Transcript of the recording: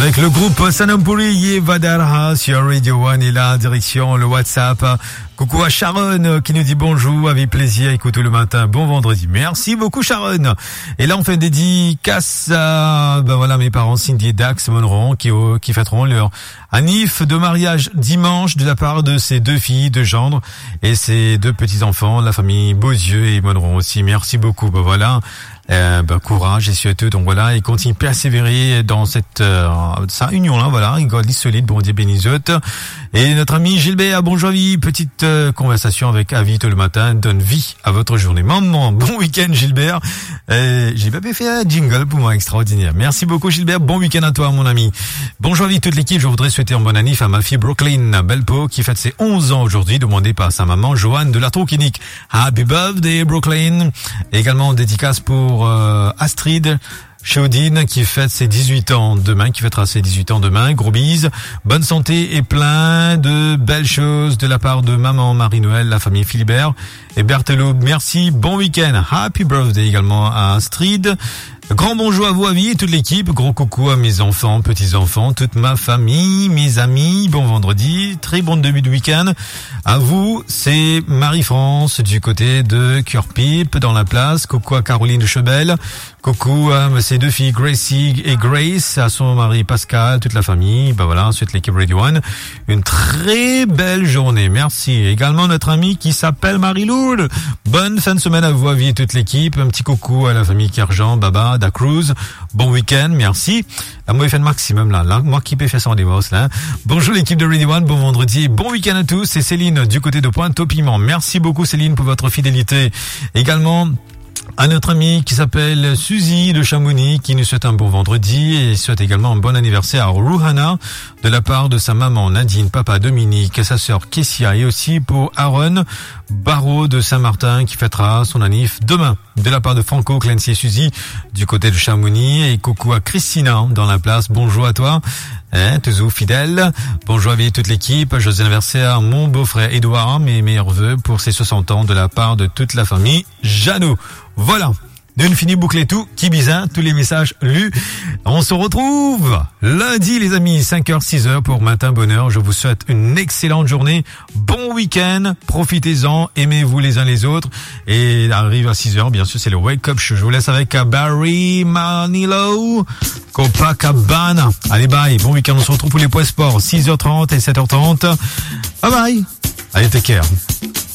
Avec le groupe Sanampuri Vadarha sur Radio One et la direction, le WhatsApp. Coucou à Sharon qui nous dit bonjour, avec plaisir, écoute le matin, bon vendredi. Merci beaucoup Sharon. Et là on fait une dédicace à mes parents Cindy et Dax Monron qui fêteront leur anniv de mariage dimanche de la part de ses deux filles, deux gendres et ses deux petits-enfants, la famille Beauzieux et Monron aussi. Merci beaucoup. Courage et surtout donc voilà, et continue de persévérer dans cette sa union là, voilà, une God solide, bon Dieu bénisote. Et notre ami Gilbert, bonjour vie, petite conversation avec Avi tout le matin, donne vie à votre journée. Maman, bon week-end Gilbert. J'ai pas fait un jingle pour moi extraordinaire. Merci beaucoup Gilbert, bon week-end à toi mon ami. Bonjour vie toute l'équipe, je voudrais souhaiter un bon anniv à ma fille Brooklyn Belpo qui fête ses 11 ans aujourd'hui, demandée par sa maman Joanne de la Trouquinique. Happy birthday Brooklyn. Et également dédicace pour Astrid Chaudine qui fête ses 18 ans demain, qui fêtera ses 18 ans demain. Gros bises, bonne santé et plein de belles choses de la part de maman Marie-Noël, la famille Philibert et Berthelot. Merci, bon week-end. Happy birthday également à Astrid. Grand bonjour à vous, Avi, et toute l'équipe. Gros coucou à mes enfants, petits-enfants, toute ma famille, mes amis. Bon vendredi, très bon début de week-end. À vous, c'est Marie-France du côté de Cœur-Pipe dans la place. Coucou à Caroline Chebel. Coucou à ses deux filles Gracie et Grace, à son mari Pascal, toute la famille. Ensuite l'équipe Radio One. Une très belle journée. Merci. Également notre amie qui s'appelle Marie-Lourdes. Bonne fin de semaine à vous, Avi, et toute l'équipe. Un petit coucou à la famille Kerjan, Baba, Da Cruz. Bon week-end, merci. Moi, il fait le maximum, là. Moi, qui peut faire son divorce, là. Bonjour, l'équipe de Radio One. Bon vendredi. Bon week-end à tous. C'est Céline, du côté de Pointe-au-Piment. Merci beaucoup, Céline, pour votre fidélité. Également, à notre amie qui s'appelle Suzy de Chamonix, qui nous souhaite un bon vendredi et souhaite également un bon anniversaire à Rouhana de la part de sa maman Nadine, papa Dominique et sa sœur Kessia, et aussi pour Aaron Barreau de Saint-Martin qui fêtera son anniv demain de la part de Franco, Clancy et Suzy du côté de Chamonix. Et coucou à Christina dans la place, bonjour à toi, toujours fidèle. Bonjour à toute l'équipe, joyeux anniversaire à mon beau-frère Edouard, mes meilleurs vœux pour ses 60 ans de la part de toute la famille Jeannot. Voilà, d'une finie bouclée tout, qui bizarre, tous les messages lus. On se retrouve lundi les amis, 5h, 6h pour Matin Bonheur. Je vous souhaite une excellente journée, bon week-end, profitez-en, aimez-vous les uns les autres. Et arrive à 6h, bien sûr, c'est le Wake Up Show. Je vous laisse avec Barry Manilow, Copacabana. Allez, bye, bon week-end, on se retrouve pour les points sport, 6h30 et 7h30. Bye bye. Allez, take care.